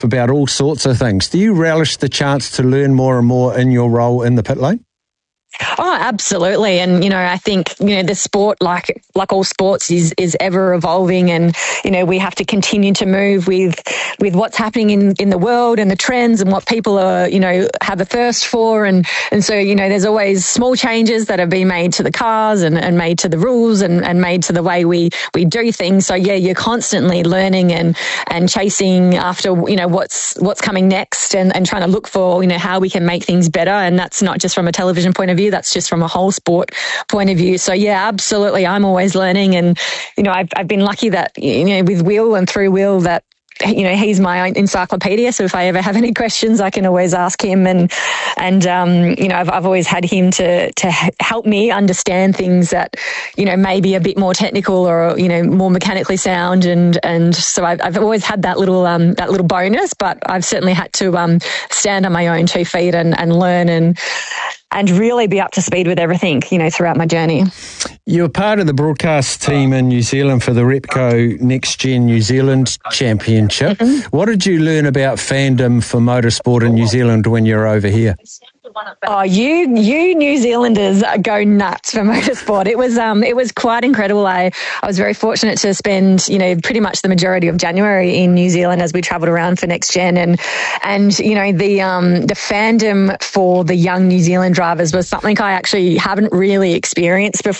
about all sorts of things. Do you relish the chance to learn more and more in your role in the pit lane? Oh, absolutely. And, I think, the sport, like all sports, is ever evolving. And, we have to continue to move with what's happening in the world and the trends and what people are, have a thirst for. And so, there's always small changes that have been made to the cars and made to the rules and made to the way we do things. So, yeah, you're constantly learning and chasing after, what's coming next and trying to look for, how we can make things better. And that's not just from a television point of view. That's just from a whole sport point of view. So yeah, absolutely. I'm always learning. And, I've been lucky that, with Will and through Will that, he's my encyclopedia. So if I ever have any questions, I can always ask him. And I've always had him to help me understand things that, may be a bit more technical or, more mechanically sound. And so I've always had that little bonus, but I've certainly had to stand on my own 2 feet and learn and really be up to speed with everything, throughout my journey. You were part of the broadcast team in New Zealand for the Repco Next Gen New Zealand Championship. Mm-hmm. What did you learn about fandom for motorsport in New Zealand when you were over here? Oh, you New Zealanders go nuts for motorsport. It was quite incredible. I was very fortunate to spend, pretty much the majority of January in New Zealand as we travelled around for Next Gen, and the fandom for the young New Zealand drivers was something I actually haven't really experienced before.